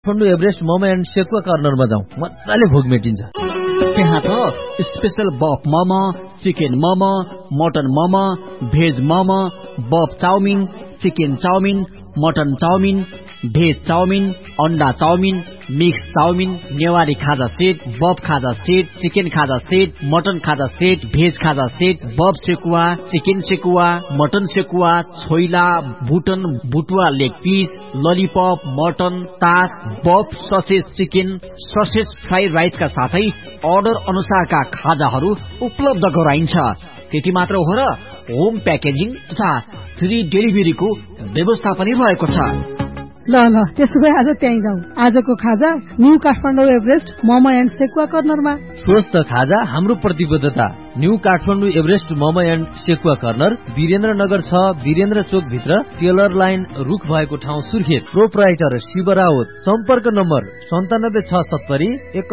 Kathmandu Everest momo and sekuwa कर्नरमा जाउँ, मजाले भोग मेटिन्छ। त्यहाँ त स्पेशल बफ momo, chicken momo, mutton momo, veg momo, बफ chowmein, chicken chowmein, mutton chowmein, veg chowmein, अन्डा चाउमिन, मिक्स चाउमिन, नेवारी खाजा सेट, बफ खाजा सेट, चिकन खाजा सेट, मटन खाजा सेट, भेज खाजा सेट, बफ sekuwa, chicken sekuwa, mutton sekuwa, choila, बुटन बुटुवा leg piece, lollipop, mutton, तास, बफ ससेज चिकन, ससेज फ्राई राइसका साथै order अनुसारका खाजाहरू उपलब्ध गराइन्छ। त्यति मात्र हो र होम प्याकेजिङ तथा फ्री डेलिभरीको व्यवस्था पनि रहेको छ। ल त्यसो भए आज त्यहीँ जाउँ। आजको खाजा new Kathmandu Everest momo and sekuwa कर्नरमा। स्वस्थ खाजा हाम्रो प्रतिबद्धता। New Kathmandu Everest momo and sekuwa corner Birendranagar 6, Birendra चोक भित्र, टेलर लाइन रुख भएको ठाउँ सुर्खेत। प्रोप्राइटर शिव राउत। सम्पर्क नम्बर 97670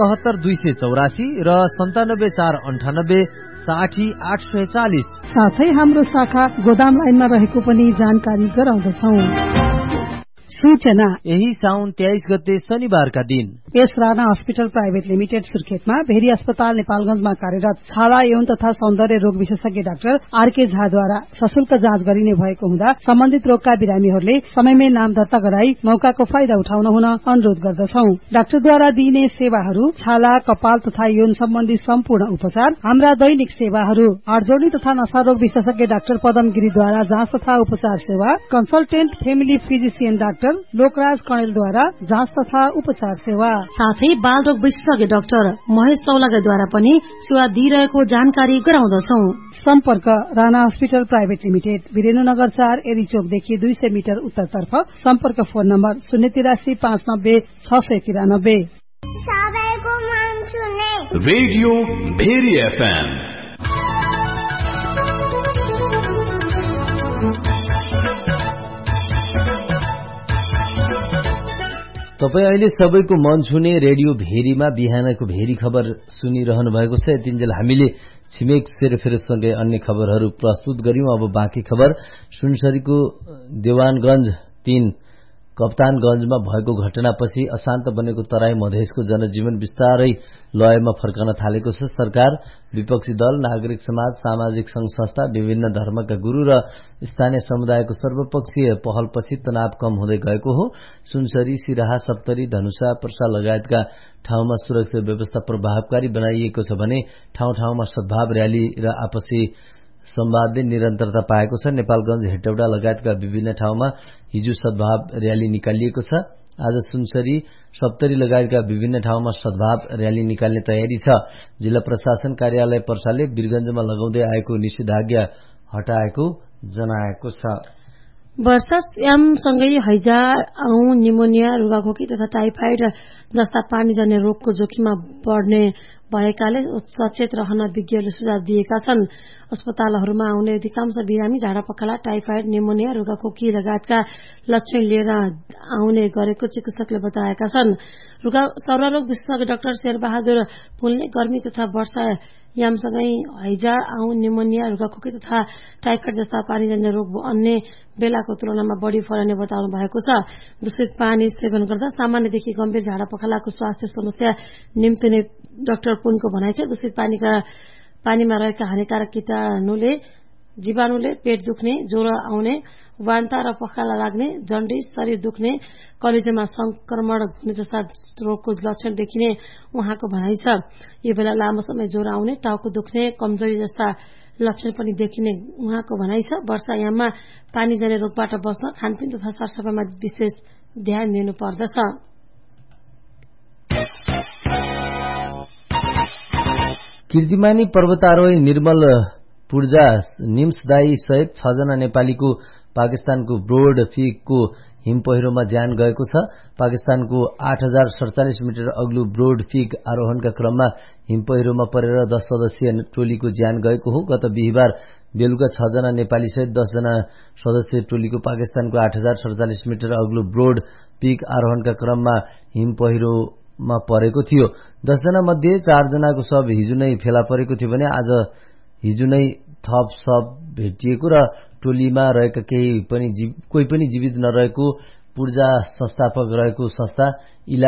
71284 र 97498 60840। साथै हाम्रो शाखा गोदाम लाइनमा रहेको पनि जानकारी गराउँदछौँ। सूचना यही साउन 23 गते शनिबारका दिन S Rana hospital private limited सुर्खेतमा, very अस्पताल नेपालगंजमा कार्यरत छाला यौन तथा सौन्दर्य रोग विशेषज्ञ डाक्टर आरके झाद्वारा सशुल्क जाँच गरिने भएको हुँदा सम्बन्धित रोगका बिरामीहरूले समयमै नाम दर्ता गराई मौकाको फाइदा उठाउन हुन अनुरोध गर्दछौं। डाक्टरद्वारा दिइने सेवाहरू छाला, कपाल तथा यौन सम्बन्धी सम्पूर्ण उपचार, हाम्रा दैनिक सेवाहरू, हाडजोड्नी तथा नशा रोग विशेषज्ञ डाक्टर पदम गिरीद्वारा जाँच तथा उपचार सेवा, consultant family physician doctor Lokraj कणेलद्वारा जाँच तथा उपचार सेवा, साथै बाल रोग विशेषज्ञ डाक्टर महेश चौलागाद्वारा पनि सेवा दिइरहेको जानकारी गराउँदछौ। सम्पर्क Rana hospital private limited, Birendranagar 4, एरीचोकदेखि 200 metre उत्तरतर्फ। सम्पर्क phone number 083 590 693। Radio very FM. तपाई अहिले सबैको मन छुने रेडियो भेरीमा बिहानको भेरी खबर सुनिरहनु भएको छ। यतिन्जेल हामीले छिमेक सेरफेरसँगै अन्य खबरहरू प्रस्तुत गर्यौं। अब बाँकी खबर सुनसरीको देवानगंज 3 कप्तानगंजमा भएको घटनापछि अशान्त बनेको तराई मधेसको जनजीवन बिस्तारै लयमा फर्कन थालेको छ। सरकार, विपक्षी दल, नागरिक समाज, सामाजिक संघ संस्था, विभिन्न धर्मका गुरु र स्थानीय समुदायको सर्वपक्षीय पहलपछि तनाव कम हुँदै गएको हो। सुनसरी, सिराहा, सप्तरी, धनुषा, पर्सा लगायतका ठाउँमा सुरक्षा व्यवस्था प्रभावकारी बनाइएको छ भने ठाउँ ठाउँमा सद्भाव रयाली र आपसी संवादले निरन्तरता पाएको छ। नेपालगंज, हेटौडा लगायतका विभिन्न ठाउँमा हिजो सद्भाव रयाली निकालिएको छ। आज सुनसरी, सप्तरी लगायतका विभिन्न ठाउँमा सद्भाव रयाली निकाल्ने तयारी छ। जिल्ला प्रशासन कार्यालय पर्साले वीरगञ्जमा लगाउँदै आएको निषेधाज्ञा हटाएको जनाएको छ। वर्षा यामसँगै हैजा, आउँ, निमोनिया, रुगाखोकी तथा टाइफाइड जस्ता पानीजन्य रोगको जोखिममा बढ्ने भएकाले सचेत रहन विज्ञहरूले सुझाव दिएका छन्। अस्पतालहरूमा आउने अधिकांश बिरामी झाडापखाला, टाइफाइड, निमोनिया, रुगाखोकी लगायतका लक्षण लिएर आउने गरेको चिकित्सकले बताएका छन्। सर्वरोग विशेषज्ञ डाक्टर शेरबहादुर पुलले गर्मी तथा वर्षा यामसँगै हैजा, आउँ, निमोनिया, रुगाखोकी तथा टाइफाइड जस्ता पानीजन्य रोग अन्य बेलाको तुलनामा बढ़ी फैलिने बताउनु भएको छ। दूषित पानी सेवन गर्दा सामान्यदेखि गम्भीर झाडापखालाको स्वास्थ्य समस्या निम्तिने डाक्टर पुनको भनाइ छ। दूषित पानीमा रहेका हानिकारक कीटाणुले जीवाणुले पेट दुख्ने, ज्वरो आउने, वान्ता र पखाला लाग्ने, जन्डिस, शरीर दुख्ने, कलेजोमा संक्रमण हुने जस्ता रोगको लक्षण देखिने उहाँको भनाइ छ। यो बेला लामो समय ज्वरो आउने, टाउको दुख्ने, कमजोरी जस्ता लक्षण पनि देखिने उहाँको भनाइ छ। वर्षायाममा पानीजन्य रोगबाट बच्न खानपिन तथा सरसफाइमा विशेष ध्यान दिनु पर्दछ। कीर्तिमानी पर्वतारोही निर्मल पूर्जा निम्सदाई सहित 6 जना नेपालीको पाकिस्तानको ब्रोड फिकको हिम पहिरोमा ज्यान गएको छ। पाकिस्तानको 8047 मिटर अग्लो ब्रोड फिक आरोहणका क्रममा हिम पहिरोमा परेर 10 सदस्यीय टोलीको ज्यान गएको हो। गत बिहिबार बेलुका 6 जना नेपाली सहित 10 जना सदस्यीय टोलीको पाकिस्तानको 8047 मिटर अग्लो ब्रोड पिक आरोहणका क्रममा हिम पहिरोमा परेको थियो। 10 जना मध्ये 4 जनाको शव हिजो नै फेला परेको थियो भने आज हिजो नै थप शव भेटिएको र टोलीमा रहेका कोही पनि जीवित नरहेको पूर्जा संस्थापक रहेको संस्था